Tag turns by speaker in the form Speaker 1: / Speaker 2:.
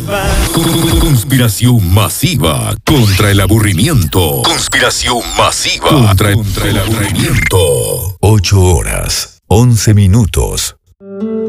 Speaker 1: Conspiración masiva contra el aburrimiento. Conspiración masiva contra el aburrimiento.
Speaker 2: 8 horas, 11 minutos.